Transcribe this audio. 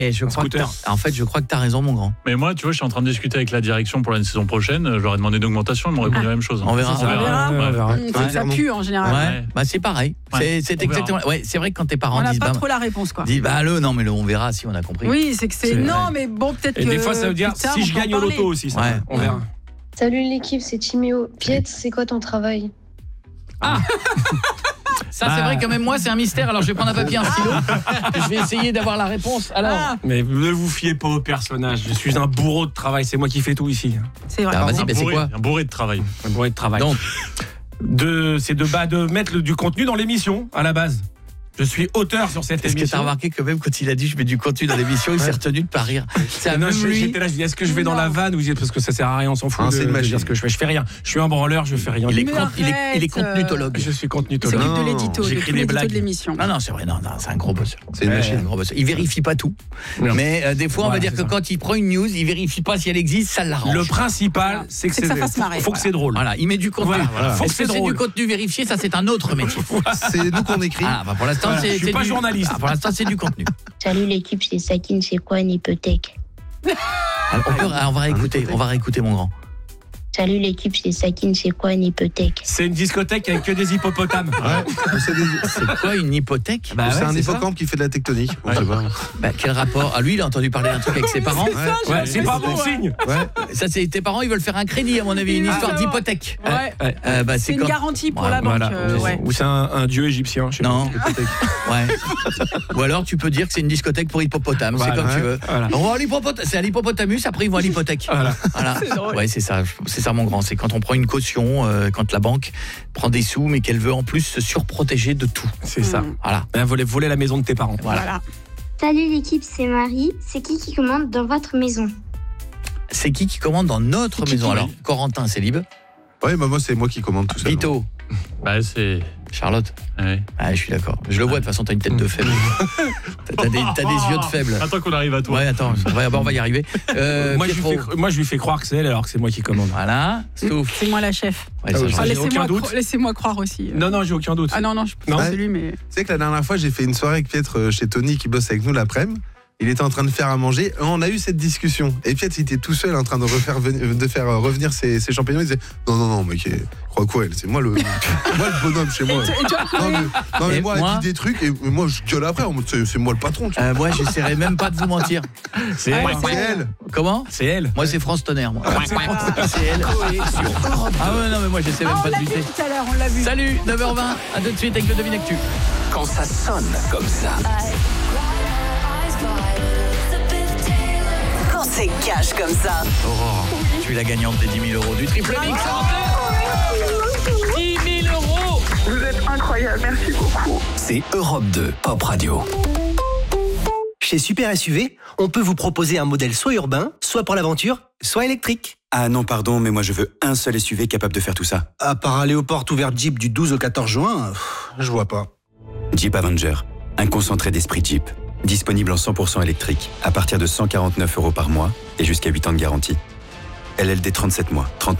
Et je crois que je crois que t'as raison, mon grand. Mais moi, tu vois, je suis en train de discuter avec la direction pour la saison prochaine. Je leur ai demandé une augmentation, ils m'ont répondu la même chose. On verra. Ça pue en général. Ouais. Bah c'est pareil. C'est exactement. Ouais, c'est vrai que quand tes parents disent. On n'a pas trop la réponse, quoi. Dis on verra si on a compris. Oui, c'est non, mais bon, peut-être que. Et des fois, ça veut dire si je gagne au loto aussi. Ça, on verra. Salut l'équipe, c'est Timéo. Piet, c'est quoi ton travail? Ça, c'est vrai que même moi, c'est un mystère. Alors, je vais prendre un papier, un stylo. Je vais essayer d'avoir la réponse. Alors, mais ne vous fiez pas au personnage. Je suis un bourreau de travail. C'est moi qui fais tout ici. C'est vrai. Vas-y, c'est quoi? Un bourré de travail. Un bourré de travail. Donc, c'est de mettre du contenu dans l'émission à la base. Je suis auteur sur cette émission. Est-ce que t'as remarqué que même quand il a dit je mets du contenu dans l'émission, il s'est retenu de pas rire. C'est non, j'étais là, je dis est-ce que je vais dans la vanne ou parce que ça sert à rien, on s'en fout. C'est une machine. Ce que je fais rien. Je suis un branleur, je fais rien. Il est contenutologue. Je suis contenutologue. C'est de l'édito, j'écris des blagues de l'émission. Non, c'est vrai, non, c'est un gros bosseur. C'est une machine. Il vérifie pas tout. Mais des fois, on va dire que quand il prend une news, il vérifie pas si elle existe, ça l'arrange. Le principal, c'est que ça fasse marrer. Faut que c'est drôle. Voilà, il met du contenu. Faut que c'est du contenu vérifié, ça c'est un autre métier. C'est nous qu'on écrit. Pour l'instant, c'est pas journaliste. Pour l'instant, c'est du contenu. Salut l'équipe, c'est Sakine, c'est quoi une hypothèque? On va réécouter mon grand. Salut l'équipe, c'est Sakine, c'est quoi une hypothèque? C'est une discothèque avec que des hippopotames. C'est quoi une hypothèque? C'est un hippocampe qui fait de la tectonique. Quel rapport? Lui, il a entendu parler d'un truc avec ses parents. C'est pas bon signe. Ça, c'est tes parents, ils veulent faire un crédit, à mon avis, une histoire d'hypothèque. C'est une garantie pour la banque. Ou c'est un dieu égyptien. Non. Ou alors, tu peux dire que c'est une discothèque pour hippopotames. C'est comme tu veux. C'est à l'hippopotamus, après ils vont à l'hypothèque. Voilà. Ouais, c'est ça. C'est ça, mon grand, c'est quand on prend une caution, quand la banque prend des sous, mais qu'elle veut en plus se surprotéger de tout. C'est ça. Voilà. Voler la maison de tes parents. Voilà. Salut l'équipe, c'est Marie. C'est qui commande dans votre maison? C'est qui commande dans notre maison? Alors, Corentin, c'est libre. Ouais, moi c'est moi qui commande tout ça. Vito. C'est Charlotte. Ouais. Je suis d'accord. Je le vois, de toute façon, t'as une tête de faible. T'as des yeux de faible. Attends qu'on arrive à toi. Ouais, attends, on va y arriver. Moi, je lui fais croire que c'est elle alors que c'est moi qui commande. Voilà. C'est moi la chef. Laissez-moi croire aussi. Non, j'ai aucun doute. Ah non, je pense que c'est lui, mais... Tu sais que la dernière fois, j'ai fait une soirée avec Pietre chez Tony qui bosse avec nous l'après-midi. Il était en train de faire à manger. On a eu cette discussion. Et Pietre, il était tout seul en train de faire revenir ses champignons. Il disait non, mais crois quoi, elle, c'est moi le bonhomme chez moi. Non, mais moi, elle dit des trucs et moi, je gueule après. C'est moi le patron. Moi, j'essaierai même pas de vous mentir. C'est elle. Comment? C'est elle. Moi, c'est France Tonnerre. C'est elle. Ah ouais, non, mais moi, j'essaie même pas de lutter. Tout à l'heure, on l'a vu. Salut, 9h20. À tout de suite avec le Devine Actu. Quand ça sonne comme ça. Quand c'est cash comme ça. Aurore, tu es la gagnante des 10 000 € du Triple Mix. 10 000 €. Vous êtes incroyable, merci beaucoup. C'est Europe 2, Pop Radio. Chez Super SUV, on peut vous proposer un modèle soit urbain, soit pour l'aventure, soit électrique. Ah non, pardon, mais moi je veux un seul SUV capable de faire tout ça. À part aller aux portes ouvertes Jeep du 12 au 14 juin, je vois pas. Jeep Avenger, un concentré d'esprit Jeep. Disponible en 100% électrique, à partir de 149 € par mois et jusqu'à 8 ans de garantie. LLD 37 mois, 39